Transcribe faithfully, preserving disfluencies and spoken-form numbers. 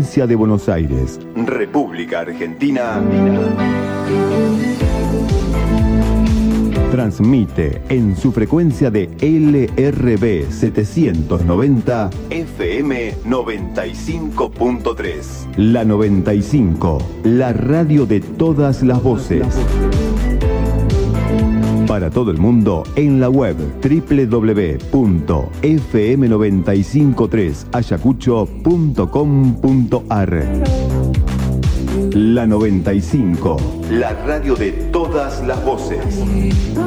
provincia de Buenos Aires, República Argentina. Transmite en su frecuencia de L R B setecientos noventa, F M noventa y cinco punto tres. La noventa y cinco, la radio de todas las voces. Para todo el mundo en la web doble u doble u doble u punto f m noventa y cinco tres ayacucho punto com punto a r. La noventa y cinco, la radio de todas las voces.